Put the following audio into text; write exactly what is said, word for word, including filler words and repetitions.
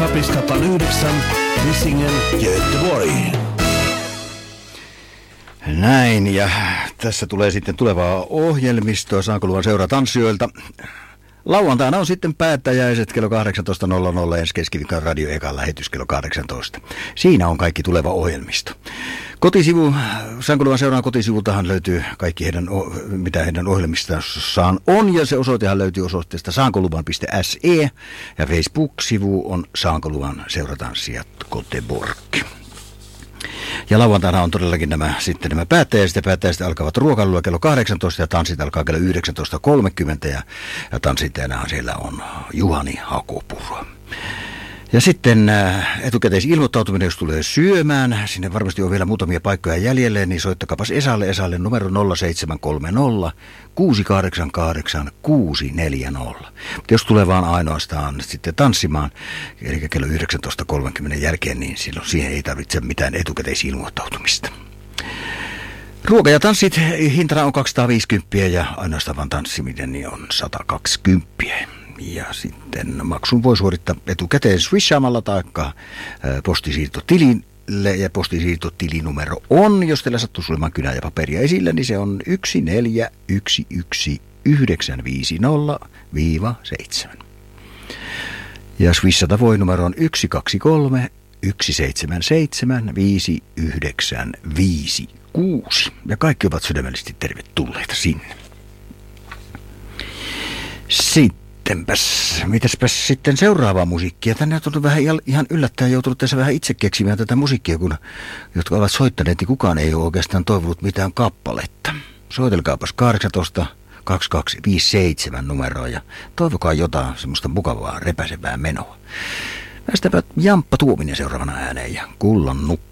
Fabriks kappale yhdeksän, Hisingen, Göteborg. Näin, ja tässä tulee sitten tulevaa ohjelmistoa. Saanko luvan seuraa tanssijoilta? Lauantaina on sitten päättäjäiset kello kahdeksantoista nolla nolla, ensi keskiviikon Radio Ekan lähetys kello kahdeksantoista. Siinä on kaikki tuleva ohjelmisto. Kotisivu, Saanko luvan seuraan kotisivultahan löytyy kaikki heidän, mitä heidän ohjelmistassaan on, ja se osoitehan löytyy osoitteesta saankoluvan piste se, ja Facebook-sivu on Saankoluvan seuratanssijat Göteborg. Ja lauantaina on todellakin nämä, sitten nämä päättäjäiset, ja päättäjäiset alkavat ruokailua kello kahdeksantoista, ja tanssit alkaa kello yhdeksäntoista kolmekymmentä, ja, ja tanssittajanahan siellä on Juhani Hakopuro. Ja sitten etukäteisilmoittautuminen, jos tulee syömään, sinne varmasti on vielä muutamia paikkoja jäljelle, niin soittakaapas Esalle, Esalle numero nolla seitsemän kolme nolla kuusi kahdeksan kahdeksan kuusi neljä nolla. Mutta jos tulee vaan ainoastaan sitten tanssimaan, eli kello yhdeksäntoista kolmekymmentä jälkeen, niin silloin siihen ei tarvitse mitään etukäteisilmoittautumista. Ruoka ja tanssit, hintana on kaksisataaviisikymmentä ja ainoastaan vaan tanssiminen niin on sata kaksikymmentä. Ja sitten maksun voi suorittaa etukäteen swishaamalla tai postisiirtotilille, ja postisiirtotilinumero on, jos teillä sattuu olemaan kynää ja paperia esillä, niin se on yksi neljä yksi yksi yhdeksän viisi nolla seitsemän. Ja swishata voi numero on yksi kaksi kolme yksi seitsemän seitsemän viisi yhdeksän viisi kuusi. Ja kaikki ovat sydämellisesti tervetulleita sinne. Sitten. Sittenpäs, mitäspäs sitten seuraavaa musiikkia? Tänne on tullut vähän ihan yllättäen joutunut tässä vähän itse keksimään tätä musiikkia, kun jotka ovat soittaneet, niin kukaan ei ole oikeastaan toivonut mitään kappaletta. Soitelkaapas kahdeksantoista kaksikymmentäkaksi viisikymmentäseitsemän numeroa ja toivokaa jotain semmoista mukavaa repäsevää menoa. Päästäpä Jamppa Tuominen seuraavana ääneen ja Kullan nukka.